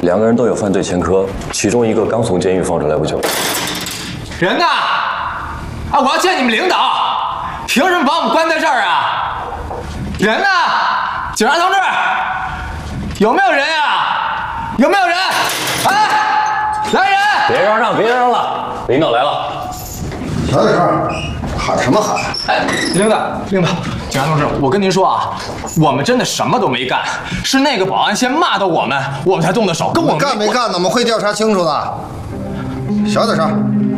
2个人都有犯罪前科，其中一个刚从监狱放出来不久。 人呢？啊，我要见你们领导，凭什么把我们关在这儿啊？人呢？警察同志，有没有人呀？有没有人？哎，来人！ 别嚷嚷，别嚷了，领导来了。 小点声，喊什么喊？ 哎，领导，警察同志，我跟您说啊，我们真的什么都没干，是那个保安先骂的我们才动的手，跟我们干没干呢？我们会调查清楚的。小点声。